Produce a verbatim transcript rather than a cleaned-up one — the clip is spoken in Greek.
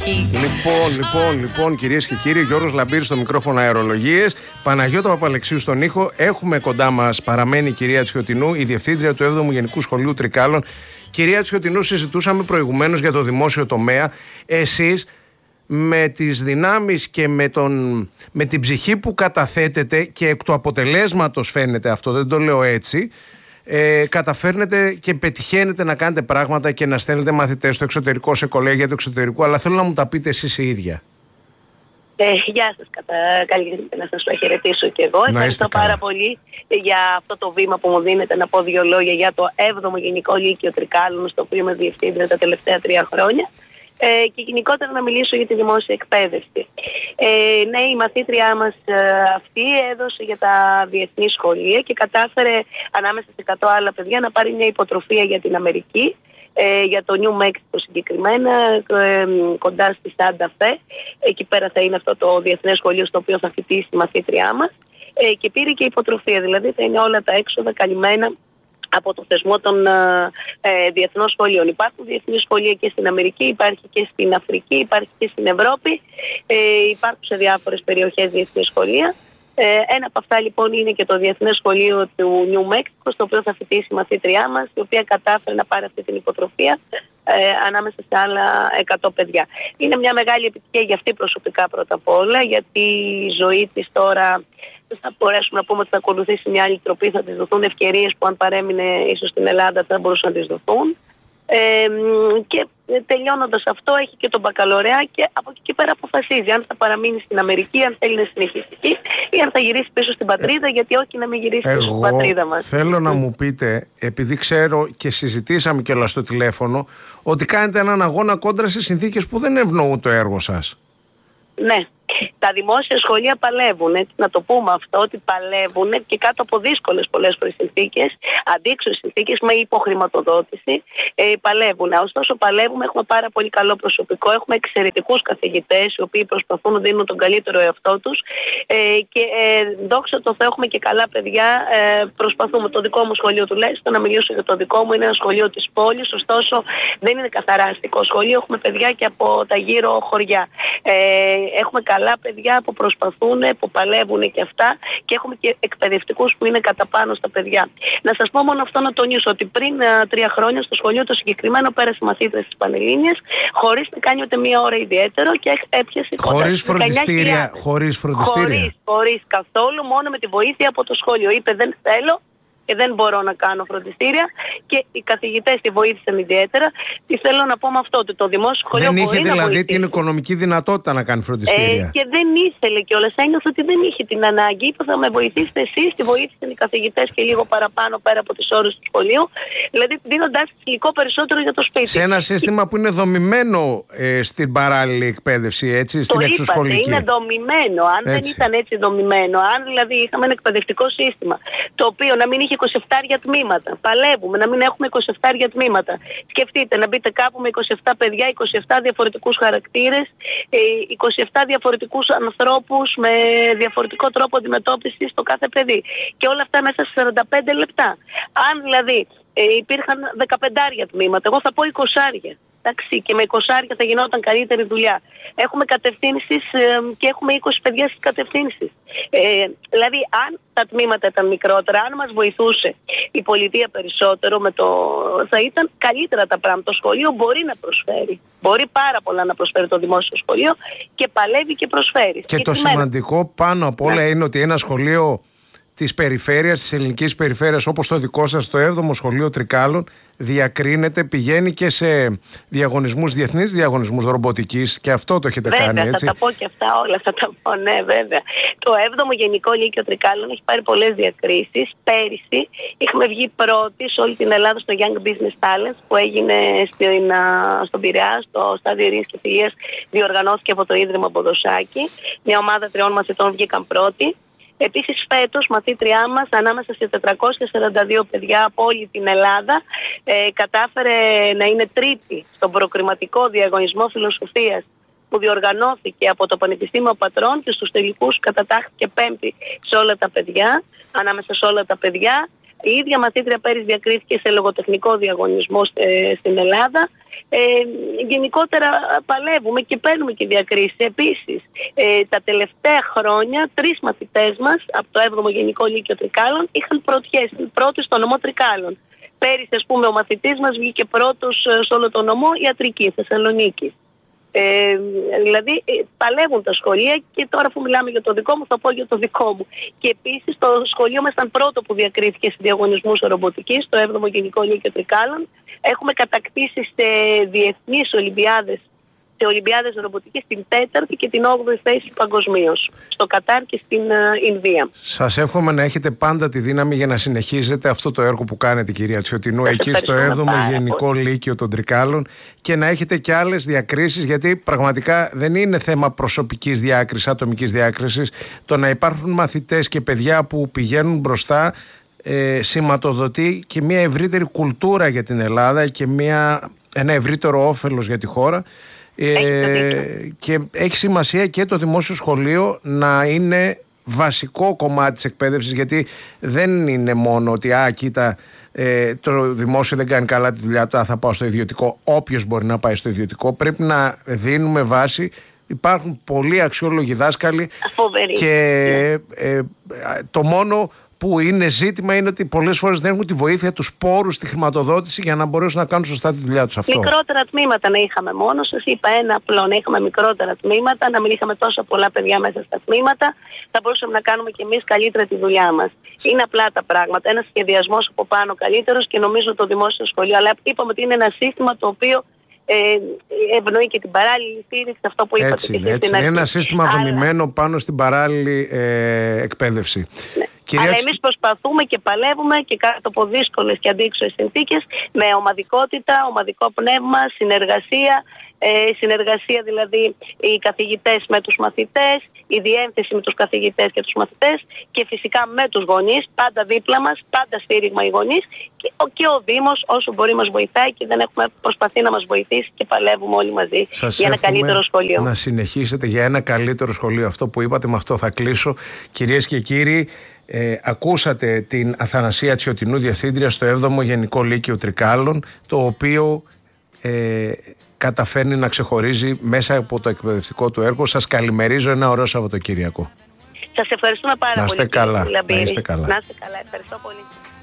εκεί. Λοιπόν, λοιπόν, λοιπόν, κυρίες και κύριοι, Γιώργος Λαμπύρης στο μικρόφωνο Αερολογίες, Παναγιώτα Παπαλεξίου στον ήχο. Έχουμε κοντά μας, παραμένει η κυρία Τσιωτινού, η διευθύντρια του έβδομου Γενικού Σχολείου Τρικάλων. Κυρία Τσιωτινού, συζητούσαμε προηγουμένως για το δημόσιο τομέα. Εσείς, με τις δυνάμεις και με, τον, με την ψυχή που καταθέτετε, και εκ του αποτελέσματος φαίνεται αυτό, δεν το λέω έτσι, ε, καταφέρνετε και πετυχαίνετε να κάνετε πράγματα και να στέλνετε μαθητές στο εξωτερικό, σε κολέγια του εξωτερικού, αλλά θέλω να μου τα πείτε εσείς οι ίδια. Ε, γεια σας, κατά καλή να σας το χαιρετήσω και εγώ. Ευχαριστώ πάρα πολύ για αυτό το βήμα που μου δίνετε να πω δύο λόγια για το έβδομο Γενικό Λύκειο Τρικάλων, στο οποίο είμαι διευθύντρια τα τελευταία τρία χρόνια. Ε, και γενικότερα να μιλήσω για τη δημόσια εκπαίδευση. Ε, ναι, η μαθήτριά μας ε, αυτή έδωσε για τα διεθνή σχολεία και κατάφερε ανάμεσα σε εκατό άλλα παιδιά να πάρει μια υποτροφία για την Αμερική, ε, για το Νιου Μέξικο συγκεκριμένα, ε, κοντά στη Σάντα Φε. Εκεί πέρα θα είναι αυτό το διεθνές σχολείο στο οποίο θα φοιτήσει η μαθήτριά μας, ε, και πήρε και υποτροφία, δηλαδή θα είναι όλα τα έξοδα καλυμμένα από το θεσμό των ε, διεθνών σχολείων. Υπάρχουν διεθνή σχολεία και στην Αμερική, υπάρχει και στην Αφρική, υπάρχει και στην Ευρώπη, ε, υπάρχουν σε διάφορες περιοχές διεθνή σχολεία. Ε, ένα από αυτά λοιπόν είναι και το Διεθνές Σχολείο του Νιου Μέξικο, στο οποίο θα φοιτήσει η μαθήτριά μας, η οποία κατάφερε να πάρει αυτή την υποτροφία ε, ανάμεσα σε άλλα εκατό παιδιά. Είναι μια μεγάλη επιτυχία για αυτή προσωπικά πρώτα απ' όλα, γιατί η ζωή της τώρα θα μπορέσουμε να πούμε ότι θα ακολουθήσει μια άλλη τροπή, θα της δοθούν ευκαιρίες που αν παρέμεινε ίσως στην Ελλάδα θα μπορούσαν να της δοθούν. Ε, και τελειώνοντας αυτό έχει και τον μπακαλωρεά και από εκεί και πέρα αποφασίζει αν θα παραμείνει στην Αμερική, αν θέλει να συνεχίσει εκεί ή αν θα γυρίσει πίσω στην πατρίδα, γιατί όχι να μην γυρίσει πίσω στην πατρίδα μας. Θέλω να μου πείτε, επειδή ξέρω και συζητήσαμε κιόλας στο τηλέφωνο, ότι κάνετε έναν αγώνα κόντρα σε συνθήκες που δεν ευνοούν το έργο σας. Ναι. Τα δημόσια σχολεία παλεύουν, έτσι, να το πούμε αυτό, ότι παλεύουν και κάτω από δύσκολες πολλές φορές συνθήκες, αντίξωες συνθήκες με υποχρηματοδότηση, ε, παλεύουν. Ωστόσο, παλεύουμε, έχουμε πάρα πολύ καλό προσωπικό, έχουμε εξαιρετικούς καθηγητές, οι οποίοι προσπαθούν να δίνουν τον καλύτερο εαυτό τους, ε, και ε, δόξα τω Θεώ έχουμε και καλά παιδιά. Ε, προσπαθούμε, το δικό μου σχολείο τουλάχιστον, να μιλήσω για το δικό μου, είναι ένα σχολείο της πόλης, ωστόσο δεν είναι καθαρά αστικό σχολείο, έχουμε παιδιά και από τα γύρω χωριά. Ε, έχουμε καλά παιδιά που προσπαθούν, που παλεύουν και αυτά, και έχουμε και εκπαιδευτικούς που είναι κατά πάνω στα παιδιά. Να σας πω μόνο αυτό, να τονίσω ότι πριν α, τρία χρόνια στο σχολείο το συγκεκριμένο πέρασε μαθήτρια στις Πανελλήνιες χωρίς να κάνει ούτε μία ώρα ιδιαίτερο και έπιασε κοντά. Χωρίς φροντιστήρια, χωρίς φροντιστήρια. Χωρίς, χωρίς καθόλου, μόνο με τη βοήθεια από το σχολείο. Είπε δεν θέλω και δεν μπορώ να κάνω φροντιστήρια, και οι καθηγητές τη βοήθησαν ιδιαίτερα. Τι θέλω να πω με αυτό, ότι το δημόσιο σχολείο δεν μπορεί είχε να δηλαδή βοηθήσει. την οικονομική δυνατότητα να κάνει φροντιστήρια. Ε, και δεν ήθελε κιόλας. Ένιωθε ότι δεν είχε την ανάγκη. Είπε θα με βοηθήσετε εσείς, τη βοήθησαν οι καθηγητές και λίγο παραπάνω πέρα από τις ώρες του σχολείου. Δηλαδή δίνοντάς υλικό περισσότερο για το σπίτι. Σε ένα σύστημα που είναι δομημένο ε, στην παράλληλη εκπαίδευση, έτσι, στην εξωσχολική. Είναι δομημένο. Αν έτσι δεν ήταν έτσι δομημένο, αν δηλαδή είχαμε ένα εκπαιδευτικό σύστημα το οποίο να μην είχε είκοσι επτά τμήματα. Παλεύουμε να μην έχουμε είκοσι επτά τμήματα. Σκεφτείτε να μπείτε κάπου με είκοσι επτά παιδιά, είκοσι επτά διαφορετικούς χαρακτήρες, είκοσι επτά διαφορετικούς ανθρώπους με διαφορετικό τρόπο αντιμετώπισης στο κάθε παιδί. Και όλα αυτά μέσα σε σαράντα πέντε λεπτά. Αν δηλαδή ε, υπήρχαν δεκαπέντε τμήματα, εγώ θα πω είκοσι. Εντάξει, και με είκοσι θα γινόταν καλύτερη δουλειά. Έχουμε κατευθύνσεις ε, και έχουμε είκοσι παιδιά στις κατευθύνσεις. Ε, δηλαδή, αν τα τμήματα ήταν μικρότερα, αν μας βοηθούσε η πολιτεία περισσότερο, με το, θα ήταν καλύτερα τα πράγματα. Το σχολείο μπορεί να προσφέρει. Μπορεί πάρα πολλά να προσφέρει το δημόσιο σχολείο και παλεύει και προσφέρει. Και το σημαντικό πάνω απ' όλα, ναι, είναι ότι ένα σχολείο της περιφέρειας, της ελληνικής περιφέρειας, όπως το δικό σας, το έβδομο Σχολείο Τρικάλων, διακρίνεται, πηγαίνει και σε διαγωνισμούς, διεθνείς διαγωνισμούς ρομποτικής, και αυτό το έχετε βέβαια, κάνει, έτσι. Θα τα πω και αυτά όλα, θα τα πω, ναι, βέβαια. Το έβδομο Γενικό Λύκειο Τρικάλων έχει πάρει πολλές διακρίσεις. Πέρυσι είχαμε βγει πρώτοι σε όλη την Ελλάδα στο Young Business Talent που έγινε στην, στον Πειραιά, στο Στάδιο Ειρήνης και Φιλίας, διοργανώθηκε από το Ίδρυμα Μποδοσάκη. Μια ομάδα τριών μαθητών βγήκαν πρώτοι. Επίσης φέτος μαθήτριά μας ανάμεσα σε τετρακόσια σαράντα δύο παιδιά από όλη την Ελλάδα ε, κατάφερε να είναι τρίτη στον προκριματικό διαγωνισμό φιλοσοφίας που διοργανώθηκε από το Πανεπιστήμιο Πατρών, και στους τελικούς κατατάχθηκε πέμπτη σε όλα τα παιδιά, ανάμεσα σε όλα τα παιδιά. Η ίδια μαθήτρια πέρυσι διακρίθηκε σε λογοτεχνικό διαγωνισμό ε, στην Ελλάδα. Ε, γενικότερα παλεύουμε και παίρνουμε και διακρίσεις. Επίσης, ε, τα τελευταία χρόνια τρεις μαθητές μας από το έβδομο Γενικό Λύκειο Τρικάλων είχαν πρωτιές, πρώτοι στο νομό Τρικάλων. Πέρυσι, ας πούμε, ο μαθητής μας βγήκε πρώτος σε όλο το νομό Ιατρική Θεσσαλονίκης. Ε, δηλαδή παλεύουν τα σχολεία και τώρα που μιλάμε για το δικό μου θα πω για το δικό μου. Και επίσης το σχολείο μας ήταν πρώτο που διακρίθηκε σε διαγωνισμούς ρομποτικής, το έβδομο Γενικό Λύκειο Τρικάλων. Έχουμε κατακτήσει σε διεθνείς Ολυμπιάδες, σε Ολυμπιάδες ρομποτικής την τέταρτη και την όγδοη θέση παγκοσμίως, στο Κατάρ και στην uh, Ινδία. Σας εύχομαι να έχετε πάντα τη δύναμη για να συνεχίζετε αυτό το έργο που κάνετε, κυρία Τσιωτινού, εκεί στο έβδομο Γενικό Λύκειο των Τρικάλων, και να έχετε και άλλες διακρίσεις, γιατί πραγματικά δεν είναι θέμα προσωπικής διάκρισης, ατομικής διάκρισης. Το να υπάρχουν μαθητές και παιδιά που πηγαίνουν μπροστά ε, σηματοδοτεί και μια ευρύτερη κουλτούρα για την Ελλάδα και μια, ένα ευρύτερο όφελος για τη χώρα. Ε, και έχει σημασία και το δημόσιο σχολείο να είναι βασικό κομμάτι της εκπαίδευσης, γιατί δεν είναι μόνο ότι α, κοίτα, ε, το δημόσιο δεν κάνει καλά τη δουλειά του, θα πάω στο ιδιωτικό. Όποιος μπορεί να πάει στο ιδιωτικό. Πρέπει να δίνουμε βάση. Υπάρχουν πολλοί αξιόλογοι δάσκαλοι. Φοβερή. Και ε, ε, το μόνο που είναι ζήτημα είναι ότι πολλές φορές δεν έχουν τη βοήθεια, τους πόρους, τη χρηματοδότηση για να μπορέσουν να κάνουν σωστά τη δουλειά τους. Αυτό. Μικρότερα τμήματα να είχαμε μόνο. Σας είπα ένα απλό, να είχαμε μικρότερα τμήματα, να μην είχαμε τόσα πολλά παιδιά μέσα στα τμήματα, θα μπορούσαμε να κάνουμε κι εμείς καλύτερα τη δουλειά μας. Είναι απλά τα πράγματα. Ένας σχεδιασμός από πάνω καλύτερος και νομίζω το δημόσιο σχολείο. Αλλά είπαμε ότι είναι ένα σύστημα το οποίο Ε, ευνοεί και την παράλληλη στήριξη, αυτό που είπατε. Έτσι, έτσι, είναι ένα σύστημα αλλά... δομημένο πάνω στην παράλληλη ε, εκπαίδευση. Ναι. Κυρία... Αλλά εμείς προσπαθούμε και παλεύουμε και κάτω από δύσκολες και αντίξωες συνθήκες, με ομαδικότητα, ομαδικό πνεύμα, συνεργασία, ε, συνεργασία δηλαδή οι καθηγητές με τους μαθητές, η διένθεση με τους καθηγητές και τους μαθητές και φυσικά με τους γονείς, πάντα δίπλα μας, πάντα στήριγμα οι γονείς και, και ο Δήμος όσο μπορεί μας βοηθάει και δεν έχουμε προσπαθεί να μας βοηθήσει και παλεύουμε όλοι μαζί. Σας για ένα καλύτερο σχολείο. Να συνεχίσετε για ένα καλύτερο σχολείο. Αυτό που είπατε, με αυτό θα κλείσω. Κυρίες και κύριοι, Ε, ακούσατε την Αθανασία Τσιωτινού, διευθύντρια στο έβδομο Γενικό Λύκειο Τρικάλων, το οποίο ε, καταφέρνει να ξεχωρίζει μέσα από το εκπαιδευτικό του έργο. Σας καλημερίζω, ένα ωραίο Σαββατοκύριακο. Σας ευχαριστούμε πάρα να είστε πολύ. Καλά. Να είστε καλά. Να είστε καλά. Ευχαριστώ πολύ.